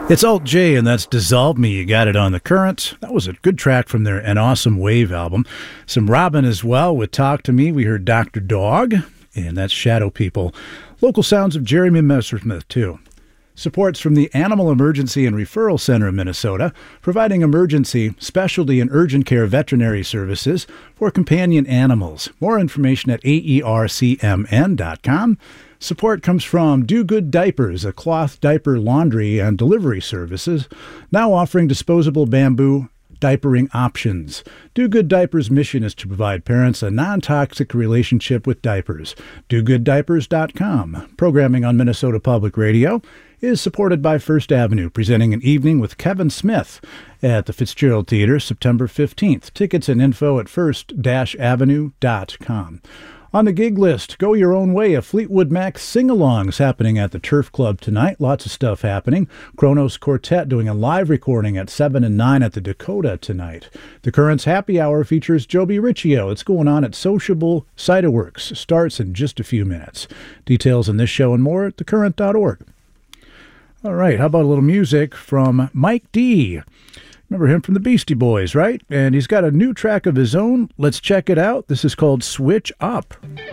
It's Alt J, and that's Dissolve Me. You got it on The Current. That was a good track from their An Awesome Wave album. Some Robin as well with Talk to Me. We heard Dr. Dog, and that's Shadow People. Local sounds of Jeremy Messersmith, too. Supports from the Animal Emergency and Referral Center of Minnesota, providing emergency, specialty, and urgent care veterinary services for companion animals. More information at aercmn.com. Support comes from Do Good Diapers, a cloth diaper laundry and delivery services, now offering disposable bamboo diapering options. Do Good Diapers' mission is to provide parents a non-toxic relationship with diapers. DoGoodDiapers.com. Programming on Minnesota Public Radio is supported by First Avenue, presenting an evening with Kevin Smith at the Fitzgerald Theater, September 15th. Tickets and info at first-avenue.com. On the gig list, Go Your Own Way, a Fleetwood Mac sing-alongs happening at the Turf Club tonight. Lots of stuff happening. Kronos Quartet doing a live recording at 7 and 9 at the Dakota tonight. The Current's Happy Hour features Joby Riccio. It's going on at Sociable Cider Works. Starts in just a few minutes. Details on this show and more at thecurrent.org. All right, how about a little music from Mike D. Remember him from the Beastie Boys, right? And he's got a new track of his own. Let's check it out. This is called Switch Up.